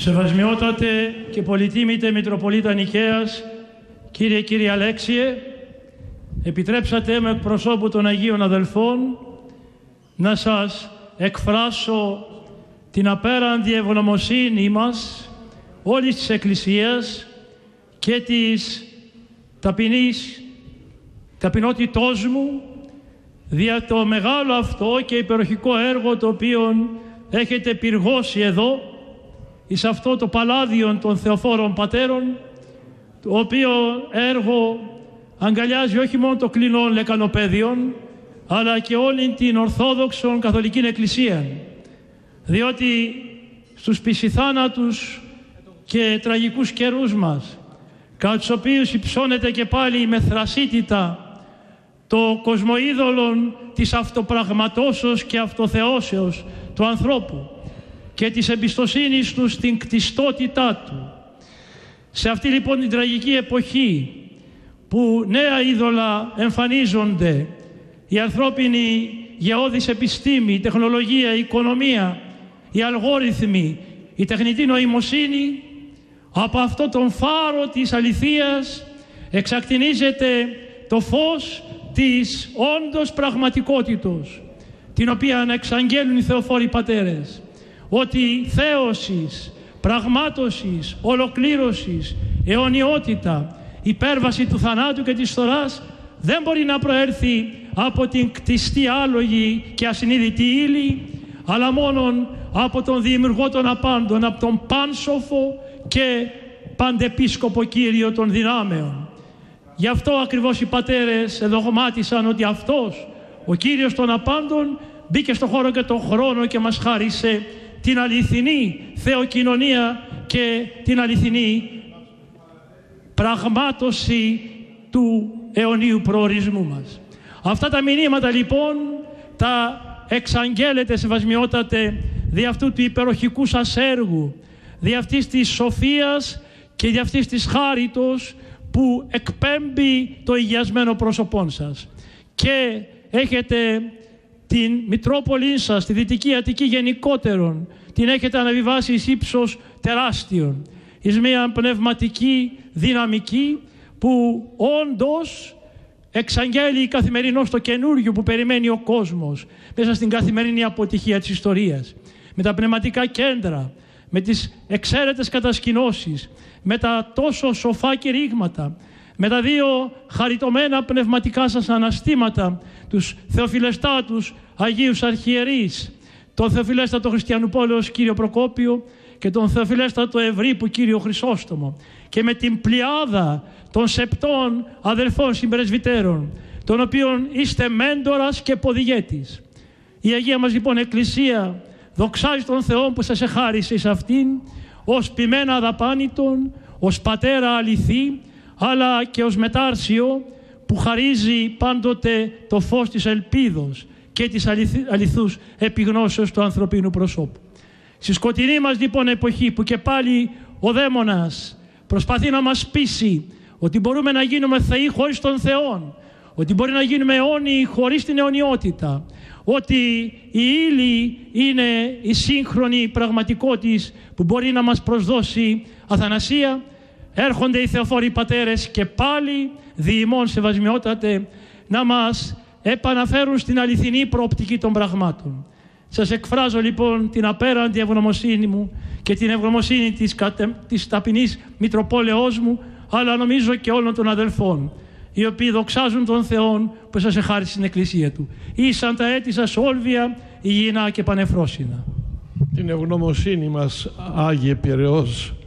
Σεβασμιότατε και πολυτίμητε Μητροπολίτα Νικαίας, κύριε Αλέξιε, επιτρέψατε με εκπροσώπου των Αγίων Αδελφών να σας εκφράσω την απέραντη ευγνωμοσύνη μας όλης της Εκκλησίας και της ταπεινότητός μου δια το μεγάλο αυτό και υπεροχικό έργο το οποίο έχετε πυργώσει εδώ εις αυτό το παλάδιον των Θεοφόρων Πατέρων, το οποίο έργο αγκαλιάζει όχι μόνο το κλινόν λεκανοπαίδειον, αλλά και όλη την Ορθόδοξον Καθολική Εκκλησία, διότι στους πισιθάνατους και τραγικούς καιρούς μας, κατά τους οποίους υψώνεται και πάλι με θρασίτητα το κοσμοείδωλον της αυτοπραγματώσεως και αυτοθεώσεως του ανθρώπου και της εμπιστοσύνης του στην κτιστότητά του. Σε αυτή λοιπόν την τραγική εποχή που νέα είδωλα εμφανίζονται, η ανθρώπινη γεώδης επιστήμη, η τεχνολογία, η οικονομία, οι αλγόριθμοι, η τεχνητή νοημοσύνη, από αυτό τον φάρο της αληθείας εξακτηνίζεται το φως της όντως πραγματικότητος, την οποία εξαγγέλνουν οι Θεοφόροι Πατέρες, ότι θέωσης, πραγμάτωσης, ολοκλήρωσης, αιωνιότητα, υπέρβαση του θανάτου και της φθοράς δεν μπορεί να προέρθει από την κτιστή άλογη και ασυνείδητη ύλη, αλλά μόνον από τον Δημιουργό των απάντων, από τον πάνσοφο και παντεπίσκοπο Κύριο των δυνάμεων. Γι' αυτό ακριβώς οι Πατέρες εδογμάτισαν ότι αυτός, ο Κύριος των απάντων, μπήκε στο χώρο και τον χρόνο και μας χάρισε την αληθινή θεοκοινωνία και την αληθινή πραγμάτωση του αιωνίου προορισμού μας. Αυτά τα μηνύματα λοιπόν τα εξαγγέλλετε, σεβασμιότατε, δι' αυτού του υπεροχικού σας έργου, δι' αυτής της σοφίας και δι' αυτής της χάριτος που εκπέμπει το υγιασμένο πρόσωπόν σας. Και έχετε την Μητρόπολη σας, τη Δυτική Αττική γενικότερον, την έχετε αναβιβάσει εις ύψος τεράστιον, εις μια πνευματική δυναμική που όντως εξαγγέλει καθημερινώς το καινούργιο που περιμένει ο κόσμος μέσα στην καθημερινή αποτυχία της ιστορίας, με τα πνευματικά κέντρα, με τις εξαίρετες κατασκηνώσεις, με τα τόσο σοφά κηρύγματα, με τα δύο χαριτωμένα πνευματικά σας αναστήματα, τους θεοφιλεστάτους Αγίους Αρχιερείς, τον θεοφιλέστατο Χριστιανουπόλεως Κύριο Προκόπιο και τον θεοφιλέστατο Ευρύπου Κύριο Χρυσόστομο, και με την πλειάδα των σεπτών αδελφών συμπρεσβυτέρων, των οποίων είστε μέντορας και ποδηγέτης. Η Αγία μας λοιπόν Εκκλησία δοξάζει τον Θεό που σας εχάρισε εις αυτήν ως ποιμένα αδαπάνητον, ως πατέρα αληθή, αλλά και ως μετάρσιο που χαρίζει πάντοτε το φως της ελπίδος και της αληθούς επιγνώσεως του ανθρωπίνου προσώπου. Στη σκοτεινή μας λοιπόν εποχή που και πάλι ο δαίμονας προσπαθεί να μας πείσει ότι μπορούμε να γίνουμε θεοί χωρίς τον Θεό, ότι μπορεί να γίνουμε αιώνιοι χωρίς την αιωνιότητα, ότι η ύλη είναι η σύγχρονη πραγματικότητα που μπορεί να μας προσδώσει αθανασία, έρχονται οι Θεοφόροι Πατέρες και πάλι διημών, σεβασμιότατε, να μας επαναφέρουν στην αληθινή προοπτική των πραγμάτων. Σας εκφράζω λοιπόν την απέραντη ευγνωμοσύνη μου και την ευγνωμοσύνη της ταπεινής Μητροπόλεως μου, αλλά νομίζω και όλων των αδελφών, οι οποίοι δοξάζουν τον Θεό που σας εχάρισε στην Εκκλησία Του. Ήσαν τα έτη σας όλβια, υγιεινά και πανεφρόσινα. Την ευγνωμοσύνη μας, Άγιε Πειραιώς,